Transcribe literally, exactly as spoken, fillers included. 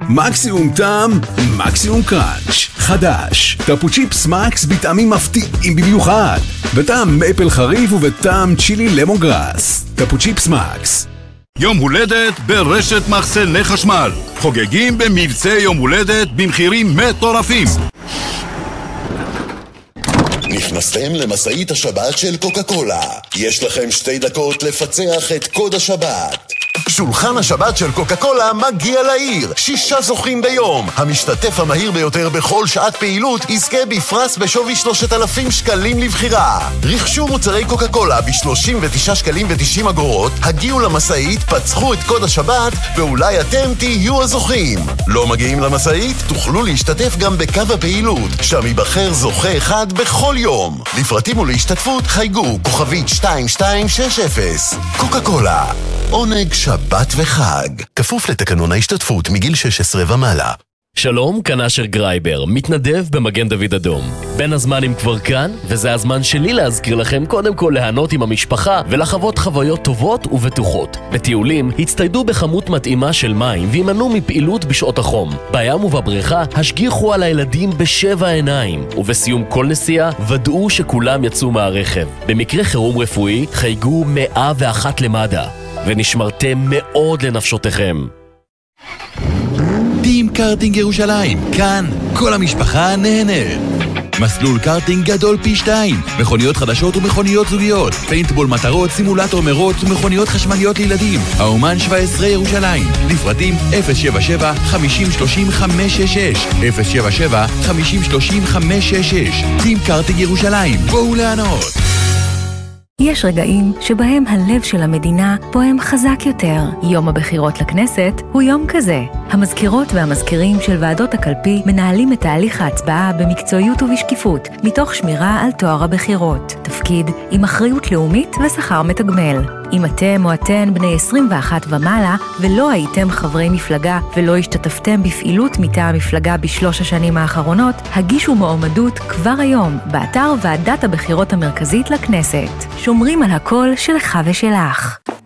מקסימום טעם, מקסימום קראנץ'. חדש, טפו צ'יפס מקס בטעמים מפתיעים במיוחד. בטעם אפל חריף ובטעם צ'ילי למונגרס. טפו צ'יפס מקס. יום הולדת ברשת מחסני חשמל. חוגגים במבצע יום הולדת במחירים מטורפים. נכנסתם למסעית השבת של קוקה קולה. יש לכם שתי דקות לפצח את קוד השבת. שולחן השבת של קוקה קולה מגיע לעיר. שישה זוכים ביום. המשתתף המהיר ביותר בכל שעת פעילות יזכה בפרס בשווי שלושת אלפים שקלים לבחירה. רכשו מוצרי קוקה קולה ב-שלושים ותשעה שקלים ותשעים אגורות, הגיעו למסעית, פצחו את קוד השבת, ואולי אתם תהיו הזוכים. לא מגיעים למסעית? תוכלו להשתתף גם בקו הפעילות, שם ייבחר זוכה אחד בכל יום. לפרטים ולהשתתפות חייגו כוכבית שתיים שתיים שש אפס. קוקה קולה, עונג שבת וחג. כפוף לתקנון ההשתתפות מגיל שש עשרה ומעלה. שלום, כאן אשר גרייבר, מתנדב במגן דוד אדום. בין הזמנים כבר כאן, וזה הזמן שלי להזכיר לכם קודם כל להנות עם המשפחה ולחוות חוויות טובות ובטוחות. בטיולים, הצטיידו בכמות מתאימה של מים וימנעו מפעילות בשעות החום. בים ובבריכה, השגיחו על הילדים בשבע עיניים, ובסיום כל נסיעה, ודאו שכולם יצאו מהרכב. במקרה חירום רפואי, חייגו מאה ואחת למד"א, ונשמרתם מאוד לנפשותיכם. טים קארטינג ירושלים, כאן כל המשפחה נהנית. מסלול קארטינג גדול פי שתיים, מכוניות חדשות ומכוניות זוגיות, פיינטבול מטרות, סימולטור מרוץ ומכוניות חשמליות לילדים. האומן שבע עשרה ירושלים, לפרטים אפס שבע שבע חמישים שלושים חמש שש שש, אפס שבע שבע חמישים שלושים חמש שש שש. טים קארטינג ירושלים, בואו לענות. יש רגעים שבהם הלב של המדינה פועם חזק יותר. יום הבחירות לכנסת הוא יום כזה. המזכירות והמזכירים של ועדות הקלפי מנהלים את תהליך ההצבעה במקצועיות ובשקיפות, מתוך שמירה על טוהר הבחירות. תפקיד עם אחריות לאומית ושכר מתגמל. אם אתם או אתן בני עשרים ואחת ומעלה ולא הייתם חברי מפלגה ולא השתתפתם בפעילות מטעם המפלגה בשלוש השנים האחרונות, הגישו מועמדות כבר היום באתר ועדת הבחירות המרכזית לכנסת. שומרים על הקול שלך ושלך.